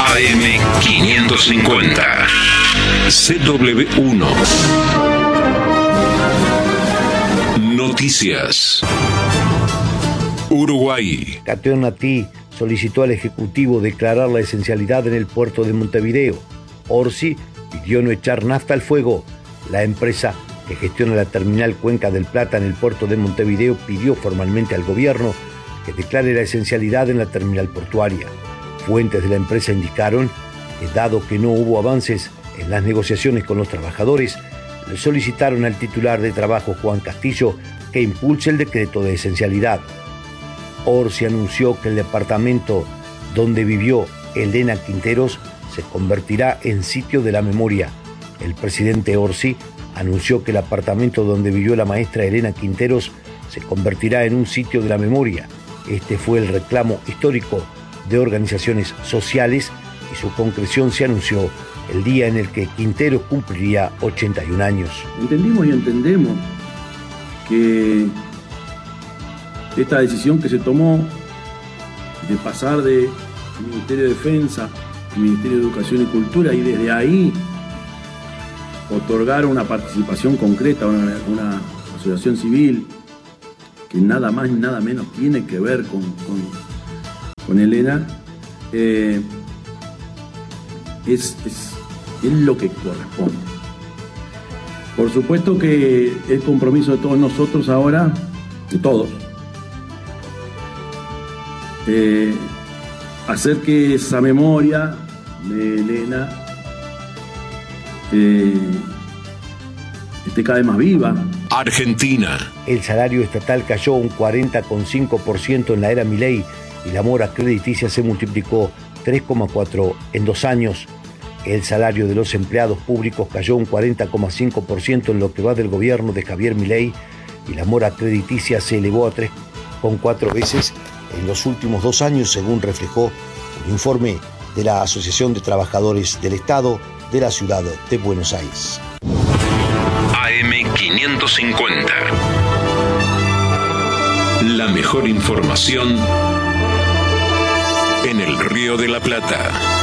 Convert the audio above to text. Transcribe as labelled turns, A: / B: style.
A: AM550. CW1. Noticias. Uruguay.
B: Cateonatí solicitó al Ejecutivo declarar la esencialidad en el puerto de Montevideo. Orsi pidió no echar nafta al fuego. La empresa que gestiona la terminal Cuenca del Plata en el puerto de Montevideo pidió formalmente al gobierno que declare la esencialidad en la terminal portuaria. Fuentes de la empresa indicaron que, dado que no hubo avances en las negociaciones con los trabajadores, le solicitaron al titular de trabajo, Juan Castillo, que impulse el decreto de esencialidad. Orsi anunció que el departamento donde vivió Elena Quinteros se convertirá en sitio de la memoria. El presidente Orsi anunció que el apartamento donde vivió la maestra Elena Quinteros se convertirá en un sitio de la memoria. Este fue el reclamo histórico de organizaciones sociales y su concreción se anunció el día en el que Quinteros cumpliría 81 años.
C: Entendimos y entendemos que esta decisión que se tomó de pasar del Ministerio de Defensa al Ministerio de Educación y Cultura y desde ahí otorgar una participación concreta a una asociación civil que nada más ni nada menos tiene que ver con Elena, es lo que corresponde. Por supuesto que es compromiso de todos nosotros ahora, de todos, hacer que esa memoria de Elena esté cada vez más viva.
A: Argentina.
B: El salario estatal cayó un 40,5% en la era Milei y la mora crediticia se multiplicó 3,4 en 2 años. El salario de los empleados públicos cayó un 40,5% en lo que va del gobierno de Javier Milei y la mora crediticia se elevó a 3,4 veces en los últimos 2 años, según reflejó un informe de la Asociación de Trabajadores del Estado de la ciudad de Buenos Aires.
A: AM550. La mejor información en el Río de la Plata.